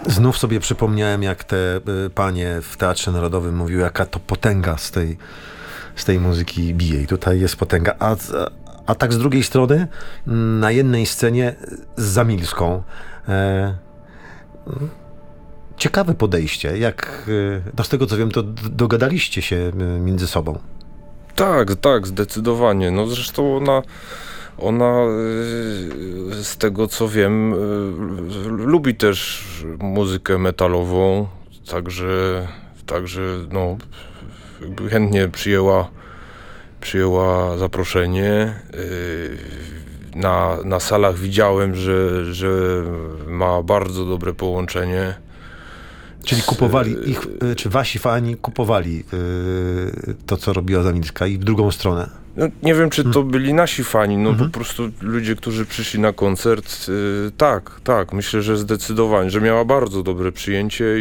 Znów sobie przypomniałem, jak te panie w Teatrze Narodowym mówiły, jaka to potęga z tej muzyki bije. I tutaj jest potęga. A tak z drugiej strony, na jednej scenie z Zamilską. Ciekawe podejście. No z tego co wiem, to dogadaliście się między sobą. Tak, zdecydowanie. No zresztą ona z tego co wiem lubi też muzykę metalową, także no jakby chętnie przyjęła zaproszenie. Na salach widziałem, że ma bardzo dobre połączenie. Czyli kupowali czy wasi fani kupowali to, co robiła Zamilska i w drugą stronę? No, nie wiem, czy to byli nasi fani, no po prostu ludzie, którzy przyszli na koncert. Tak, myślę, że zdecydowanie, że miała bardzo dobre przyjęcie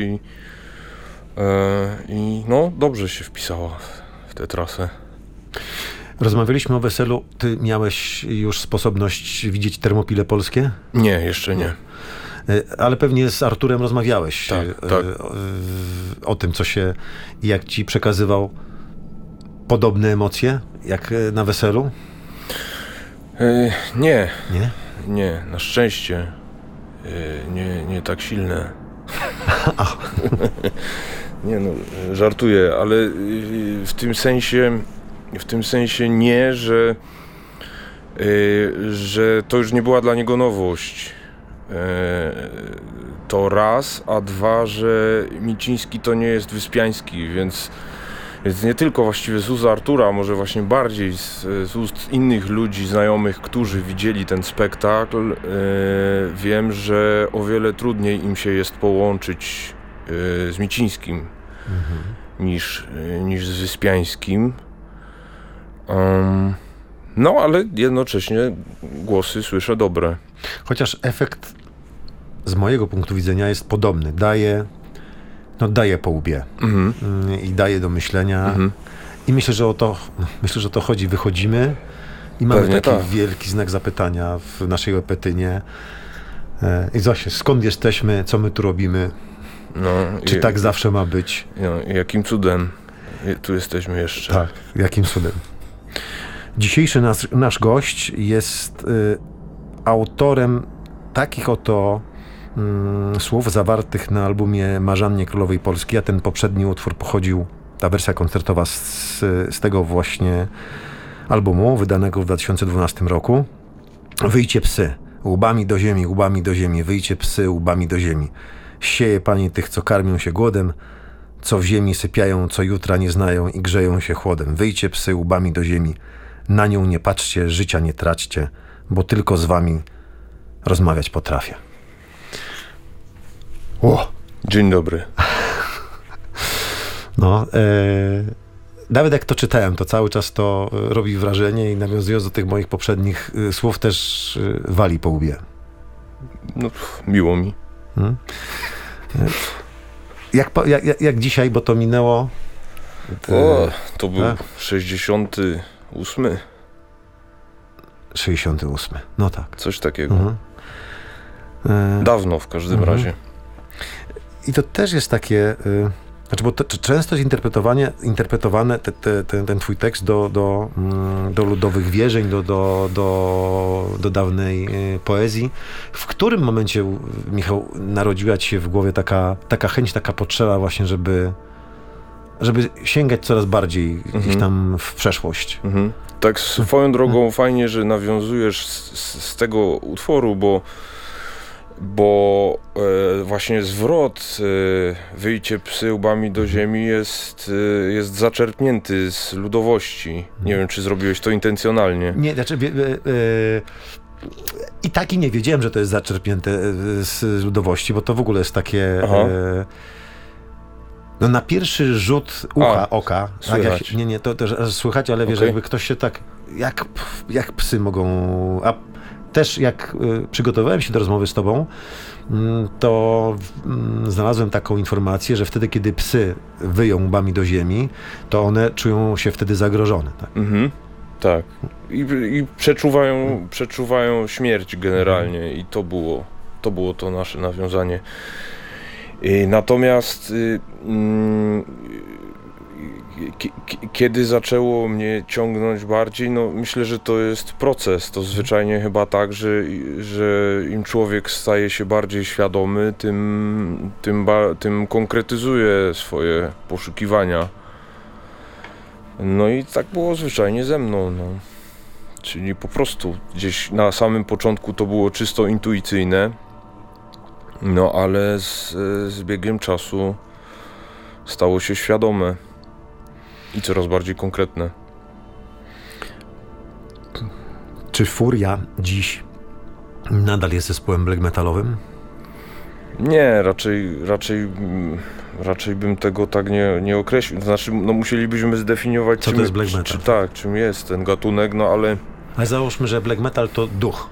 i no dobrze się wpisała w tę trasę. Rozmawialiśmy o weselu. Ty miałeś już sposobność widzieć Termopile polskie? Nie, jeszcze nie. Ale pewnie z Arturem rozmawiałeś tak. O tym, jak ci przekazywał podobne emocje, jak na weselu? Nie. Nie? Nie, na szczęście. Nie tak silne. Nie no, żartuję, ale w tym sensie nie, że to już nie była dla niego nowość. To raz, a dwa, że Miciński to nie jest Wyspiański, więc nie tylko właściwie z ust Artura, może właśnie bardziej z ust innych ludzi, znajomych, którzy widzieli ten spektakl, wiem, że o wiele trudniej im się jest połączyć z Micińskim niż z Wyspiańskim. No, ale jednocześnie głosy słyszę dobre. Chociaż efekt z mojego punktu widzenia jest podobny. Daje po łbie. I daje do myślenia. I myślę, że o to chodzi. Wychodzimy i mamy pewnie taki wielki znak zapytania w naszej Łepetynie. I Zosie, skąd jesteśmy? Co my tu robimy? No, Czy tak zawsze ma być? No, jakim cudem tu jesteśmy jeszcze? Tak, jakim cudem. Dzisiejszy nasz gość jest autorem takich oto słów zawartych na albumie Marzannie Królowej Polski, a ten poprzedni utwór ta wersja koncertowa z tego właśnie albumu, wydanego w 2012 roku. Wyjcie psy, łbami do ziemi, wyjcie psy, łbami do ziemi. Sieje pani tych, co karmią się głodem, co w ziemi sypiają, co jutra nie znają i grzeją się chłodem. Wyjcie psy, łbami do ziemi. Na nią nie patrzcie, życia nie traćcie, bo tylko z wami rozmawiać potrafię. Dzień dobry. No, nawet jak to czytałem, to cały czas to robi wrażenie i nawiązując do tych moich poprzednich słów też wali po łbie. No, miło mi. Jak dzisiaj, bo to minęło... To był 68. 68, no tak. Coś takiego. Dawno w każdym razie. I to też jest takie... bo to często jest interpretowane ten twój tekst do ludowych wierzeń, do dawnej poezji. W którym momencie, Michał, narodziła ci się w głowie taka chęć, taka potrzeba właśnie, żeby sięgać coraz bardziej gdzieś tam w przeszłość? Tak swoją drogą fajnie, że nawiązujesz z tego utworu, bo właśnie zwrot wyjcie psy łbami do ziemi jest zaczerpnięty z ludowości. Nie wiem, czy zrobiłeś to intencjonalnie. Nie, znaczy i tak i nie wiedziałem, że to jest zaczerpnięte z ludowości, bo to w ogóle jest takie... No na pierwszy rzut oka, słychać. To też słychać, ale wiesz, jakby ktoś się tak, jak psy mogą, a też jak przygotowałem się do rozmowy z tobą, to znalazłem taką informację, że wtedy, kiedy psy wyją łbami do ziemi, to one czują się wtedy zagrożone. Tak? Tak. I przeczuwają śmierć generalnie i to było to nasze nawiązanie. Natomiast kiedy zaczęło mnie ciągnąć bardziej, no myślę, że to jest proces. To zwyczajnie chyba tak, że im człowiek staje się bardziej świadomy, tym konkretyzuje swoje poszukiwania. No i tak było zwyczajnie ze mną. No. Czyli po prostu gdzieś na samym początku to było czysto intuicyjne, no ale z biegiem czasu stało się świadome i coraz bardziej konkretne. Czy Furia dziś nadal jest zespołem black metalowym? Nie, raczej bym tego tak nie określił. To znaczy, no musielibyśmy zdefiniować, co to jest black metal. Czym jest ten gatunek, no ale... Ale załóżmy, że black metal to duch.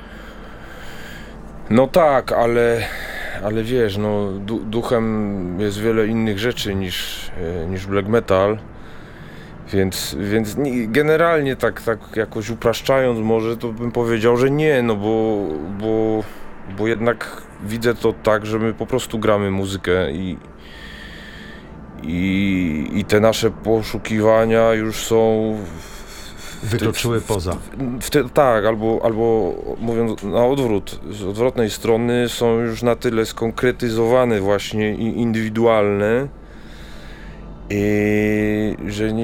No tak, ale wiesz, no duchem jest wiele innych rzeczy niż black metal. Więc generalnie tak jakoś upraszczając może, to bym powiedział, że nie, no bo jednak widzę to tak, że my po prostu gramy muzykę i te nasze poszukiwania już są... Wykroczyły poza. Tak, albo mówiąc na odwrót, z odwrotnej strony są już na tyle skonkretyzowane właśnie i indywidualne, że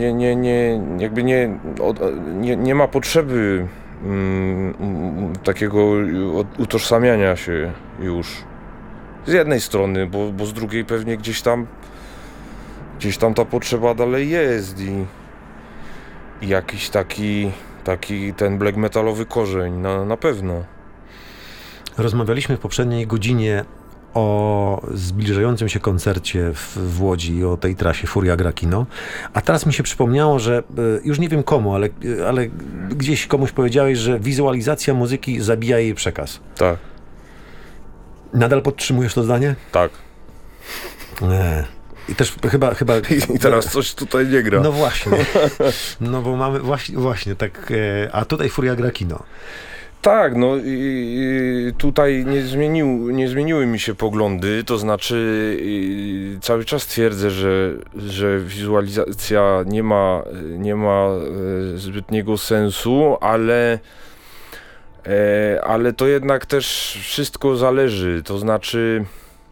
nie ma potrzeby takiego utożsamiania się już. Z jednej strony, bo z drugiej pewnie gdzieś tam ta potrzeba dalej jest i jakiś taki ten black metalowy korzeń na pewno. Rozmawialiśmy w poprzedniej godzinie o zbliżającym się koncercie w Łodzi i o tej trasie Furia gra kino, a teraz mi się przypomniało, że już nie wiem komu, ale gdzieś komuś powiedziałeś, że wizualizacja muzyki zabija jej przekaz. Tak. Nadal podtrzymujesz to zdanie? Tak. I też chyba... I teraz coś tutaj nie gra. No właśnie. No bo mamy właśnie tak... A tutaj Furia gra kino. Tak, no i tutaj nie zmieniły mi się poglądy, to znaczy cały czas twierdzę, że wizualizacja nie ma zbytniego sensu, ale to jednak też wszystko zależy, to znaczy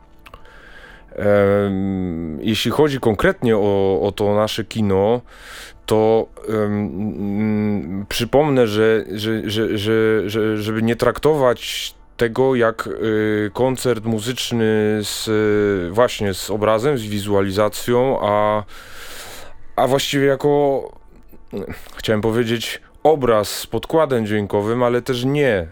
jeśli chodzi konkretnie o to nasze kino, to przypomnę, że żeby nie traktować tego jak koncert muzyczny właśnie z obrazem, z wizualizacją, a właściwie jako, chciałem powiedzieć, obraz z podkładem dźwiękowym, ale też nie.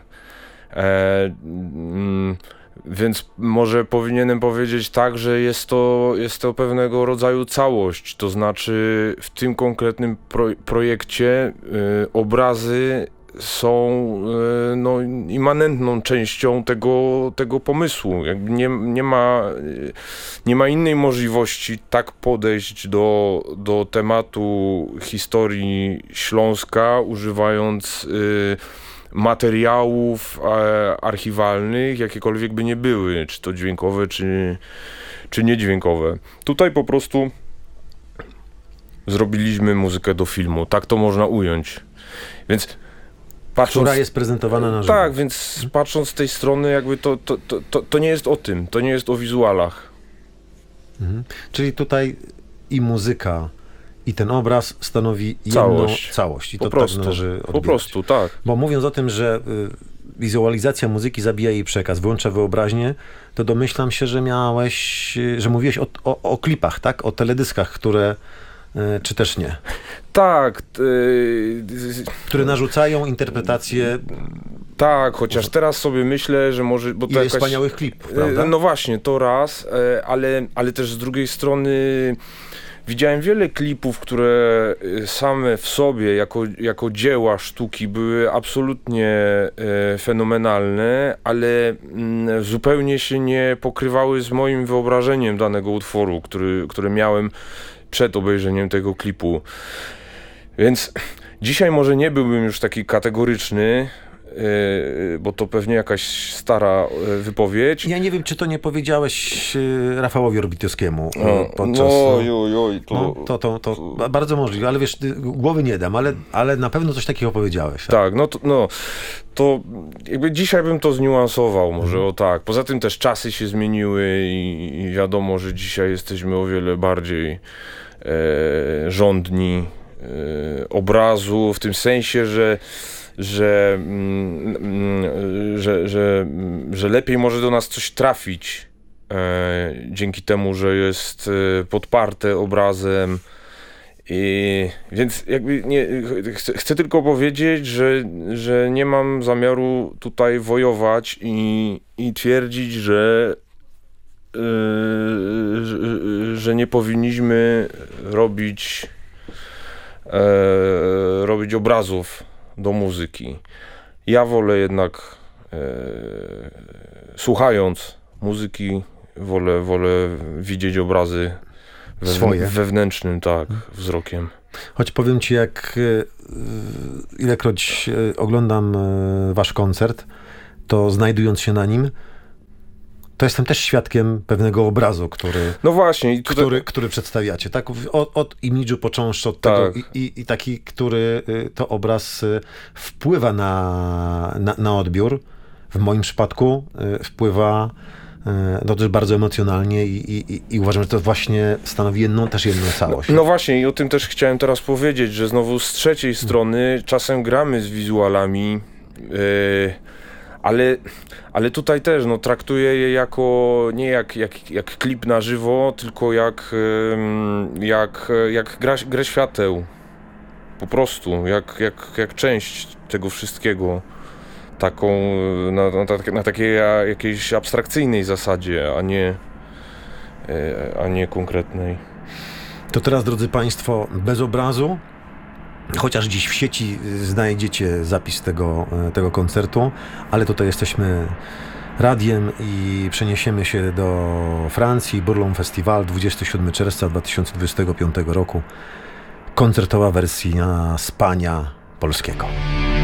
Więc może powinienem powiedzieć tak, że jest to pewnego rodzaju całość, to znaczy w tym konkretnym projekcie obrazy są no, immanentną częścią tego pomysłu. Jakby nie ma innej możliwości tak podejść do tematu historii Śląska, używając materiałów archiwalnych, jakiekolwiek by nie były, czy to dźwiękowe, czy niedźwiękowe. Tutaj po prostu zrobiliśmy muzykę do filmu, tak to można ująć. Więc patrząc, która jest prezentowana na żywo. Tak, więc patrząc z tej strony, jakby to nie jest o tym, to nie jest o wizualach. Mhm. Czyli tutaj i muzyka, i ten obraz stanowi jedną całość. I to tak należy odbierać. Po prostu, tak. Bo mówiąc o tym, że wizualizacja muzyki zabija jej przekaz, włącza wyobraźnię, to domyślam się, że mówiłeś o klipach, tak? O teledyskach, które, czy też nie? Tak. Które narzucają interpretację. Tak, chociaż teraz sobie myślę, że może... Bo to jest wspaniałych klipów, prawda? No właśnie, to raz, ale też z drugiej strony widziałem wiele klipów, które same w sobie, jako dzieła sztuki, były absolutnie fenomenalne, ale zupełnie się nie pokrywały z moim wyobrażeniem danego utworu, które miałem przed obejrzeniem tego klipu. Więc dzisiaj może nie byłbym już taki kategoryczny, bo to pewnie jakaś stara wypowiedź. Ja nie wiem, czy to nie powiedziałeś Rafałowi Orbitowskiemu podczas... To bardzo możliwe, ale wiesz, głowy nie dam, ale na pewno coś takiego powiedziałeś. Tak, to jakby dzisiaj bym to zniuansował, może o tak. Poza tym też czasy się zmieniły i wiadomo, że dzisiaj jesteśmy o wiele bardziej żądni obrazu, w tym sensie, że lepiej może do nas coś trafić dzięki temu, że jest podparte obrazem. Więc jakby chcę tylko powiedzieć, że nie mam zamiaru tutaj wojować i twierdzić, że nie powinniśmy robić obrazów do muzyki. Ja wolę jednak, słuchając muzyki, wolę widzieć obrazy wewnętrznym, tak, wzrokiem. Choć powiem ci, jak ilekroć oglądam wasz koncert, to znajdując się na nim, to jestem też świadkiem pewnego obrazu, no właśnie, który przedstawiacie. Tak? Od imidżu począwszy od tego i taki, który to obraz wpływa na odbiór. W moim przypadku wpływa też bardzo emocjonalnie i uważam, że to właśnie stanowi jedną całość. No właśnie i o tym też chciałem teraz powiedzieć, że znowu z trzeciej strony czasem gramy z wizualami, ale tutaj też traktuję je jako nie jak klip na żywo, tylko jak grę świateł. Po prostu, jak część tego wszystkiego. Taką, na takiej jakiejś abstrakcyjnej zasadzie, a nie konkretnej. To teraz, drodzy Państwo, bez obrazu, chociaż dziś w sieci znajdziecie zapis tego koncertu, ale tutaj jesteśmy radiem i przeniesiemy się do Francji. Bourlon Festival, 27 czerwca 2025 roku. Koncertowa wersja Spania polskiego.